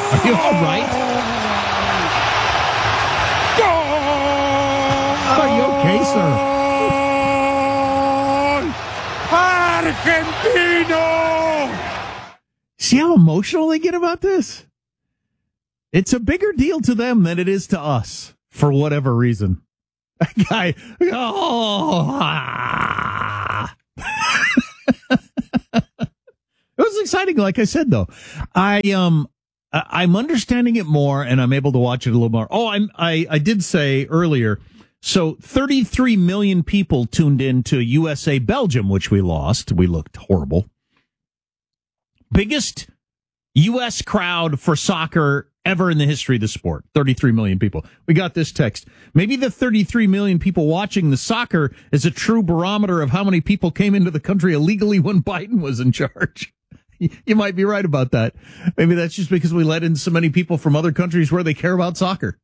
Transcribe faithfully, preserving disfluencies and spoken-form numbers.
Are you all right? Are you okay, sir? Argentino! See how emotional they get about this? It's a bigger deal to them than it is to us, for whatever reason. That guy, oh, ah. It was exciting, like I said, though. I um, I- I'm understanding it more, and I'm able to watch it a little more. Oh, I'm, I I did say earlier. So thirty-three million people tuned in to U S A Belgium, which we lost. We looked horrible. Biggest U S crowd for soccer ever in the history of the sport. thirty-three million people. We got this text. Maybe the thirty-three million people watching the soccer is a true barometer of how many people came into the country illegally when Biden was in charge. You might be right about that. Maybe that's just because we let in so many people from other countries where they care about soccer.